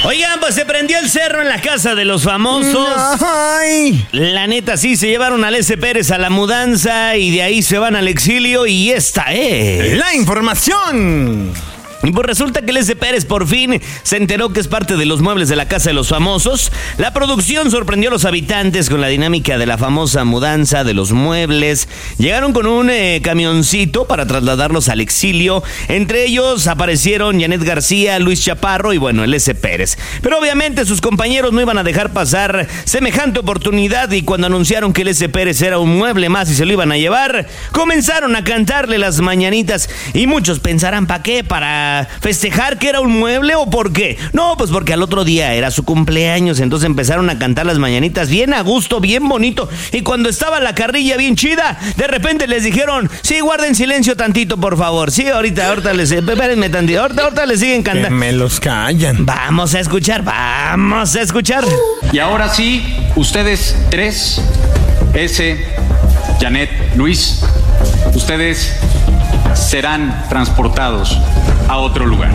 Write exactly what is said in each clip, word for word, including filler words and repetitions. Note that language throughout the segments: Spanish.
Oigan, pues se prendió el cerro en la casa de los famosos. Ay. La neta, sí, se llevaron al S. Pérez a la mudanza y de ahí se van al exilio y esta es la información. Y pues resulta que el S. Pérez por fin se enteró que es parte de los muebles de la casa de los famosos. La producción sorprendió a los habitantes con la dinámica de la famosa mudanza de los muebles. Llegaron con un eh, camioncito para trasladarlos al exilio. Entre ellos aparecieron Janet García, Luis Chaparro y bueno, el S. Pérez. Pero obviamente sus compañeros no iban a dejar pasar semejante oportunidad y cuando anunciaron que el S. Pérez era un mueble más y se lo iban a llevar, comenzaron a cantarle las mañanitas y muchos pensarán, ¿para qué? Para festejar que era un mueble o por qué. No, pues porque al otro día era su cumpleaños, entonces empezaron a cantar las mañanitas bien a gusto, bien bonito, y cuando estaba la carrilla bien chida, de repente les dijeron, sí, guarden silencio tantito, por favor. Sí, ahorita, ahorita les, espérenme tantito, ahorita, ahorita les siguen cantando. Que me los callan. Vamos a escuchar, vamos a escuchar. Y ahora sí, ustedes tres, S, Janet, Luis, ustedes serán transportados a otro lugar.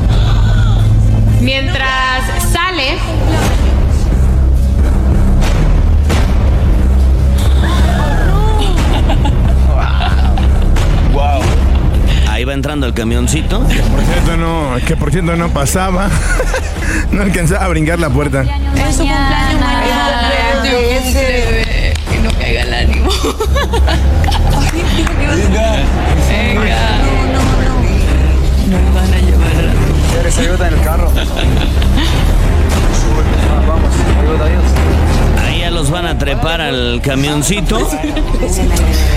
Mientras sale, wow. Ahí va entrando el camioncito. Que por cierto no, que por cierto no pasaba. No alcanzaba a brincar la puerta. es su cumpleaños mañana. Que no caiga el ánimo. Venga. Nos van a llevar a la... ¿Quieres ayuda en el carro? Vamos, ayuda a Dios. Ahí ya los van a trepar al camioncito.